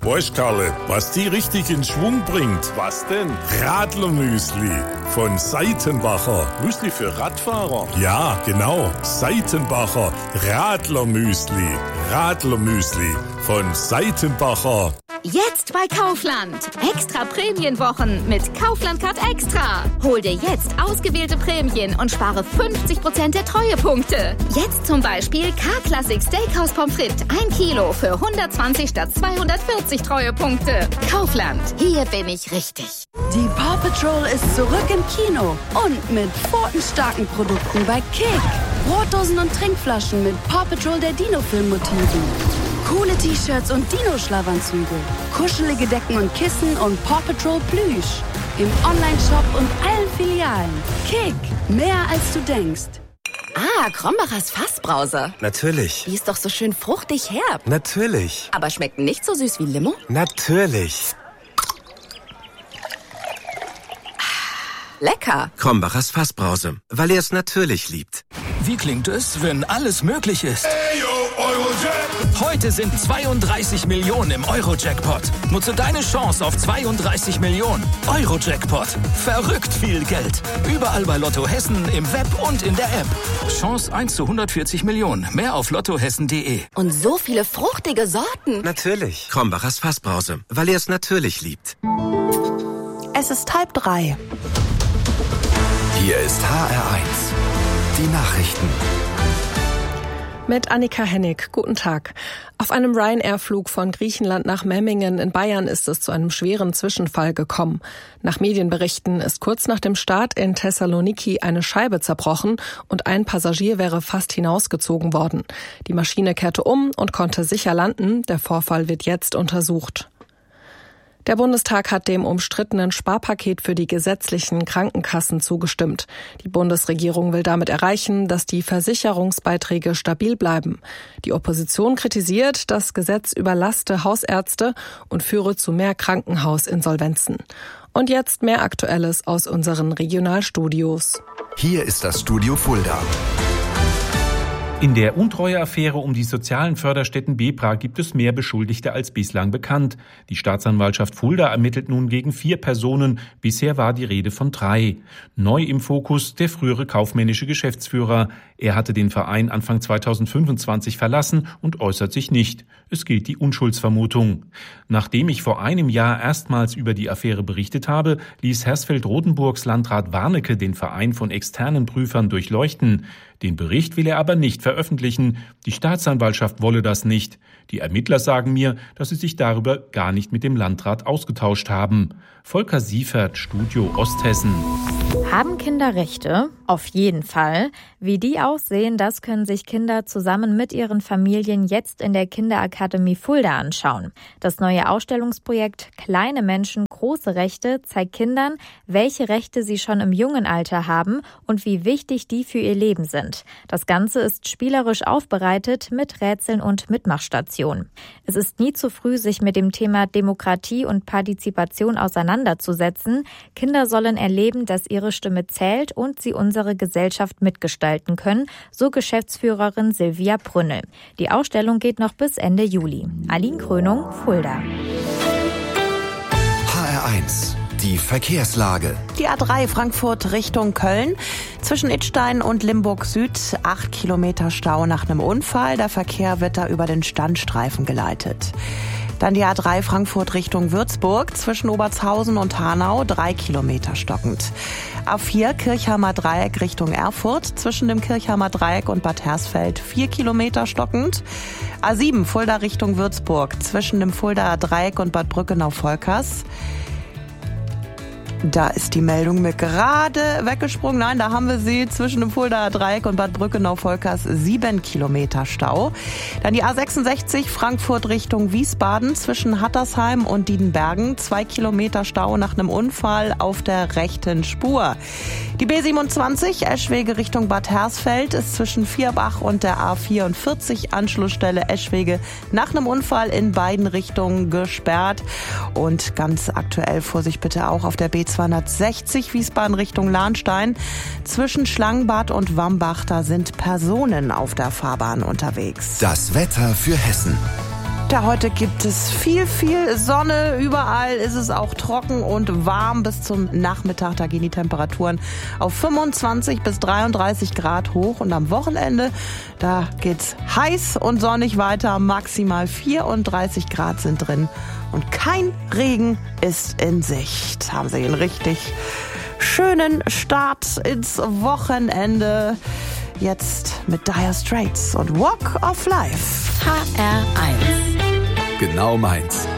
Weißt, Karle, was die richtig in Schwung bringt? Was denn? Radlermüsli von Seitenbacher. Müsli für Radfahrer? Ja, genau. Seitenbacher Radlermüsli. Radlermüsli von Seitenbacher. Jetzt bei Kaufland. Extra Prämienwochen mit Kaufland Card Extra. Hol dir jetzt ausgewählte Prämien und spare 50% der Treuepunkte. Jetzt zum Beispiel K-Classic Steakhouse Pommes frites 1 Kilo für 120 statt 240 Treuepunkte. Kaufland. Hier bin ich richtig. Die Paw Patrol ist zurück im Kino und mit pfotenstarken Produkten bei Kick. Brotdosen und Trinkflaschen mit Paw Patrol der Dino-Film-Motiven. Coole T-Shirts und Dino-Schlafanzüge. Kuschelige Decken und Kissen und Paw Patrol Plüsch. Im Onlineshop und allen Filialen. Kick. Mehr als du denkst. Ah, Krombacher's Fassbrause. Natürlich. Die ist doch so schön fruchtig herb. Natürlich. Aber schmeckt nicht so süß wie Limo? Natürlich. Lecker. Krombacher's Fassbrause, weil er es natürlich liebt. Wie klingt es, wenn alles möglich ist? Heute sind 32 Millionen im Euro-Jackpot. Nutze deine Chance auf 32 Millionen. Euro-Jackpot. Verrückt viel Geld. Überall bei Lotto Hessen, im Web und in der App. Chance 1 zu 140 Millionen. Mehr auf lottohessen.de. Und so viele fruchtige Sorten. Natürlich. Krombacher's Fassbrause, weil er es natürlich liebt. Es ist 2:30. Hier ist HR1. Die Nachrichten. Mit Annika Hennig. Guten Tag. Auf einem Ryanair-Flug von Griechenland nach Memmingen in Bayern ist es zu einem schweren Zwischenfall gekommen. Nach Medienberichten ist kurz nach dem Start in Thessaloniki eine Scheibe zerbrochen und ein Passagier wäre fast hinausgezogen worden. Die Maschine kehrte um und konnte sicher landen. Der Vorfall wird jetzt untersucht. Der Bundestag hat dem umstrittenen Sparpaket für die gesetzlichen Krankenkassen zugestimmt. Die Bundesregierung will damit erreichen, dass die Versicherungsbeiträge stabil bleiben. Die Opposition kritisiert, das Gesetz überlaste Hausärzte und führe zu mehr Krankenhausinsolvenzen. Und jetzt mehr Aktuelles aus unseren Regionalstudios. Hier ist das Studio Fulda. In der Untreue-Affäre um die sozialen Förderstätten Bebra gibt es mehr Beschuldigte als bislang bekannt. Die Staatsanwaltschaft Fulda ermittelt nun gegen 4 Personen. Bisher war die Rede von 3. Neu im Fokus der frühere kaufmännische Geschäftsführer. Er hatte den Verein Anfang 2025 verlassen und äußert sich nicht. Es gilt die Unschuldsvermutung. Nachdem ich vor einem Jahr erstmals über die Affäre berichtet habe, ließ Hersfeld-Rotenburgs Landrat Warnecke den Verein von externen Prüfern durchleuchten. Den Bericht will er aber nicht veröffentlichen. Die Staatsanwaltschaft wolle das nicht. Die Ermittler sagen mir, dass sie sich darüber gar nicht mit dem Landrat ausgetauscht haben. Volker Siefert, Studio Osthessen. Haben Kinder Rechte? Auf jeden Fall. Wie die aussehen, das können sich Kinder zusammen mit ihren Familien jetzt in der Kinderakademie Fulda anschauen. Das neue Ausstellungsprojekt Kleine Menschen, große Rechte zeigt Kindern, welche Rechte sie schon im jungen Alter haben und wie wichtig die für ihr Leben sind. Das Ganze ist spielerisch aufbereitet mit Rätseln und Mitmachstationen. Es ist nie zu früh, sich mit dem Thema Demokratie und Partizipation auseinanderzusetzen. Kinder sollen erleben, dass ihre Stimme zählt und sie unsere Gesellschaft mitgestalten können, so Geschäftsführerin Silvia Brünnel. Die Ausstellung geht noch bis Ende Juli. Aline Krönung, Fulda. HR1. Die Verkehrslage. Die A3 Frankfurt Richtung Köln. Zwischen Idstein und Limburg Süd 8 Kilometer Stau nach einem Unfall. Der Verkehr wird da über den Standstreifen geleitet. Dann die A3 Frankfurt Richtung Würzburg, zwischen Obertshausen und Hanau 3 Kilometer stockend. A4 Kirchheimer Dreieck Richtung Erfurt, zwischen dem Kirchheimer Dreieck und Bad Hersfeld 4 Kilometer stockend. A7 Fulda Richtung Würzburg, zwischen dem Fuldaer Dreieck und Bad Brückenau-Volkers. Da ist die Meldung mir gerade weggesprungen. Nein, da haben wir sie zwischen dem Fuldaer Dreieck und Bad Brückenau-Volkers 7 Kilometer Stau. Dann die A66 Frankfurt Richtung Wiesbaden zwischen Hattersheim und Diedenbergen 2 Kilometer Stau nach einem Unfall auf der rechten Spur. Die B27 Eschwege Richtung Bad Hersfeld ist zwischen Vierbach und der A44 Anschlussstelle Eschwege nach einem Unfall in beiden Richtungen gesperrt. Und ganz aktuell Vorsicht bitte auch auf der B260 Wiesbaden Richtung Lahnstein. Zwischen Schlangenbad und Wambach, da sind Personen auf der Fahrbahn unterwegs. Das Wetter für Hessen. Ja, heute gibt es viel Sonne. Überall ist es auch trocken und warm bis zum Nachmittag. Da gehen die Temperaturen auf 25 bis 33 Grad hoch. Und am Wochenende, da geht's heiß und sonnig weiter. Maximal 34 Grad sind drin. Und kein Regen ist in Sicht. Haben Sie einen richtig schönen Start ins Wochenende. Jetzt mit Dire Straits und Walk of Life. HR1. Genau meins.